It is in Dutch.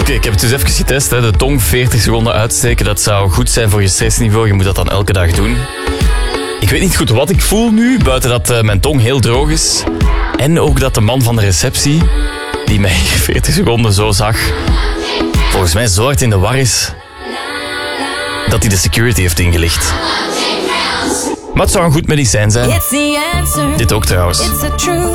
Oké, ik heb het dus even getest. Hè. De tong 40 seconden uitsteken, dat zou goed zijn voor je stressniveau. Je moet dat dan elke dag doen. Ik weet niet goed wat ik voel nu, buiten dat mijn tong heel droog is. En ook dat de man van de receptie, die mij 40 seconden zo zag, volgens mij zo hard in de war is, dat hij de security heeft ingelicht. Maar het zou een goed medicijn zijn. Dit ook trouwens.